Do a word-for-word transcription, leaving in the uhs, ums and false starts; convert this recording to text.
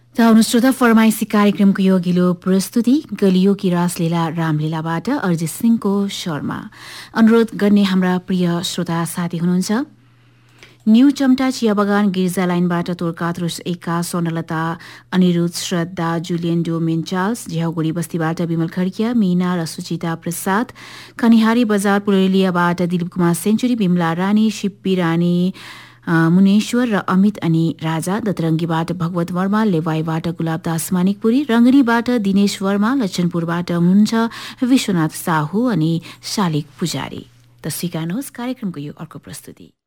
त आउनु श्रोता फरमाइसी कार्यक्रमको यो अघिल्लो प्रस्तुति गलियो कि रासलीला रामलीलाबाट अरिजित सिंहको स्वरमा अनुरोध गर्ने हाम्रा प्रिय श्रोता साथी हुनुहुन्छ। न्यू चम्टा चिया बगान गिर्जा लाइनबाट तोरकात्रुस एका स्वर्णलता अनिरुद्ध श्रद्धा जुलियन डोमेन चार्ल्स झ्याउगुडी बस्तीबाट विमल खड्किया मीना र सुचिता प्रसाद कनिहारी बजार पुलेलियाबाट दिलीप कुमार सेन्चुरी बिमला रानी शिप्पी रानी मुनेश्वर र अमित अनि राजा दतरङ्गीबाट भगवत वर्मा लेवाईबाट गुलाबदास मानिकपुरी रङ्गनीबाट दिनेश वर्मा लक्षनपुरबाट हुनुहुन्छ विश्वनाथ साहु अनि शालिक पुजारी। त स्वीकार्नुहोस् कार्यक्रमको यो अर्को प्रस्तुति।